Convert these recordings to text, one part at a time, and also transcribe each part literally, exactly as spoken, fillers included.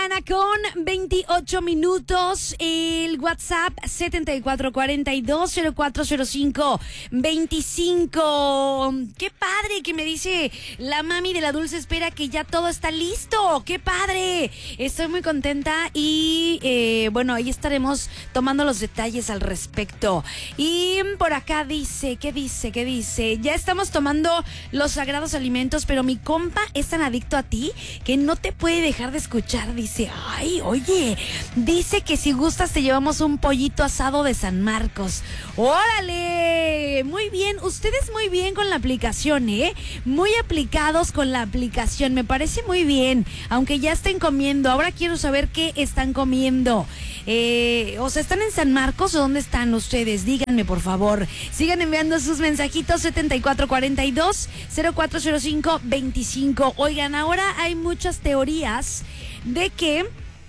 mañana con veintiocho minutos. El WhatsApp setenta y cuatro cuarenta y dos cero cuatro cero cinco veinticinco. Qué padre que me dice la mami de la Dulce Espera que ya todo está listo. Qué padre. Estoy muy contenta y eh, bueno, ahí estaremos tomando los detalles al respecto. Y por acá dice, ¿qué dice? ¿Qué dice? Ya estamos tomando los sagrados alimentos, pero mi compa es tan adicto a ti que no te puede dejar de escuchar. Dice, ay, oye, dice que si gustas te llevamos un pollito asado de San Marcos. ¡Órale! Muy bien, ustedes muy bien con la aplicación, ¿eh? Muy aplicados con la aplicación, me parece muy bien. Aunque ya estén comiendo, ahora quiero saber qué están comiendo. Eh, o sea, ¿están en San Marcos o dónde están ustedes? Díganme, por favor. Sigan enviando sus mensajitos setenta y cuatro cuarenta y dos cero cuatro cero cinco veinticinco. Oigan, ahora hay muchas teorías de que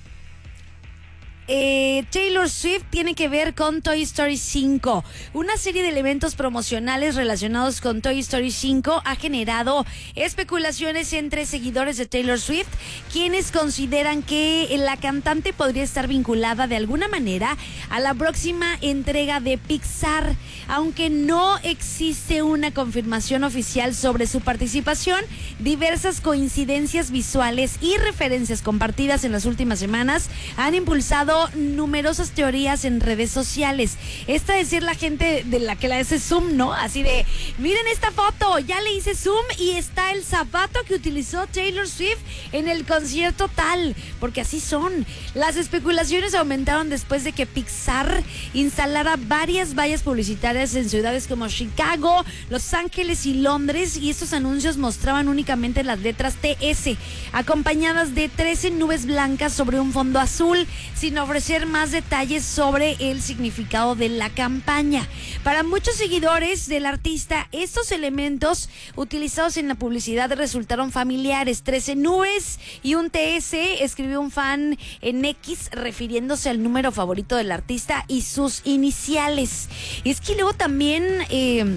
Eh, Taylor Swift tiene que ver con Toy Story cinco. Una serie de elementos promocionales relacionados con Toy Story cinco ha generado especulaciones entre seguidores de Taylor Swift, quienes consideran que la cantante podría estar vinculada de alguna manera a la próxima entrega de Pixar. Aunque no existe una confirmación oficial sobre su participación, diversas coincidencias visuales y referencias compartidas en las últimas semanas han impulsado numerosas teorías en redes sociales. Esta es decir, la gente de la que la hace zoom, ¿no? Así de, miren esta foto, ya le hice zoom y está el zapato que utilizó Taylor Swift en el concierto tal, porque así son. Las especulaciones aumentaron después de que Pixar instalara varias vallas publicitarias en ciudades como Chicago, Los Ángeles y Londres, y estos anuncios mostraban únicamente las letras T S, acompañadas de trece nubes blancas sobre un fondo azul, sin ofrecer más detalles sobre el significado de la campaña. Para muchos seguidores del artista, estos elementos utilizados en la publicidad resultaron familiares. trece nubes y un T S, escribió un fan en X refiriéndose al número favorito del artista y sus iniciales. Es que luego también... Eh,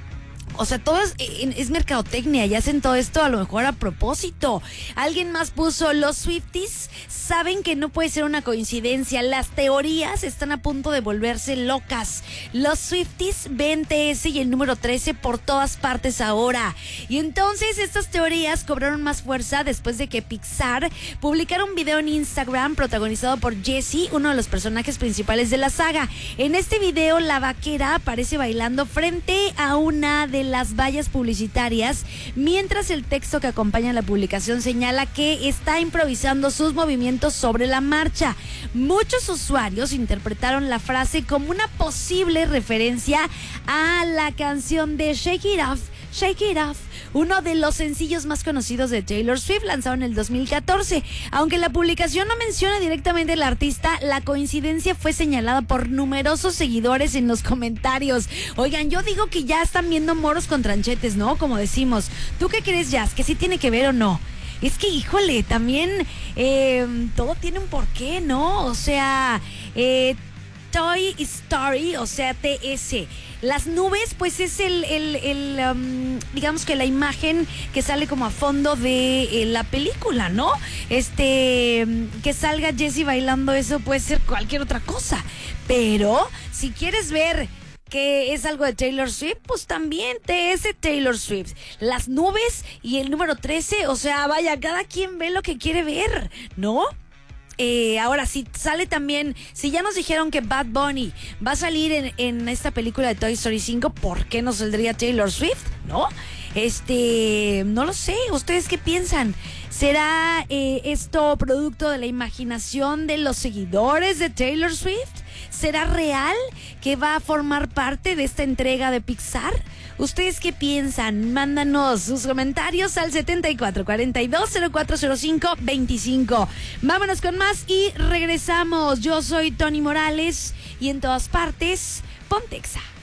O sea, todo es, es mercadotecnia y hacen todo esto a lo mejor a propósito. Alguien más puso, los Swifties saben que no puede ser una coincidencia. Las teorías están a punto de volverse locas. Los Swifties ven T S y el número trece por todas partes ahora. Y entonces estas teorías cobraron más fuerza después de que Pixar publicara un video en Instagram protagonizado por Jessie, uno de los personajes principales de la saga. En este video, la vaquera aparece bailando frente a una de las vallas publicitarias, mientras el texto que acompaña la publicación señala que está improvisando sus movimientos sobre la marcha. Muchos usuarios interpretaron la frase como una posible referencia a la canción de Shake It Off, Shake It Off, uno de los sencillos más conocidos de Taylor Swift, lanzado en el dos mil catorce. Aunque la publicación no menciona directamente al artista, la coincidencia fue señalada por numerosos seguidores en los comentarios. Oigan, yo digo que ya están viendo moros con tranchetes, ¿no? Como decimos. ¿Tú qué crees, Jazz? ¿Que sí tiene que ver o no? Es que, híjole, también eh, todo tiene un porqué, ¿no? O sea, eh, Toy Story, o sea, T S. Las nubes, pues es el, el, el um, digamos que la imagen que sale como a fondo de eh, la película, ¿no? Este, que salga Jessie bailando, eso puede ser cualquier otra cosa. Pero si quieres ver que es algo de Taylor Swift, pues también T S Taylor Swift. Las nubes y el número trece, o sea, vaya, cada quien ve lo que quiere ver, ¿no? Eh, ahora, si sale también, si ya nos dijeron que Bad Bunny va a salir en, en esta película de Toy Story cinco, ¿por qué no saldría Taylor Swift? ¿No? Este, no lo sé, ¿ustedes qué piensan? ¿Será eh, esto producto de la imaginación de los seguidores de Taylor Swift? ¿Será real que va a formar parte de esta entrega de Pixar? ¿Ustedes qué piensan? Mándanos sus comentarios al setenta y cuatro cuarenta y dos cero cuatro cero cinco veinticinco. Vámonos con más y regresamos. Yo soy Tony Morales y en todas partes, Pontexa.